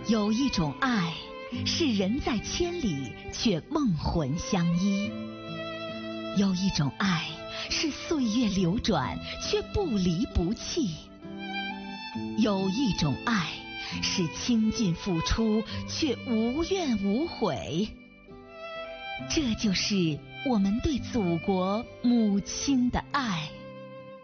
有一种爱，是人在千里却梦魂相依；有一种爱，是岁月流转却不离不弃；有一种爱，是倾尽付出却无怨无悔。这就是我们对祖国母亲的爱。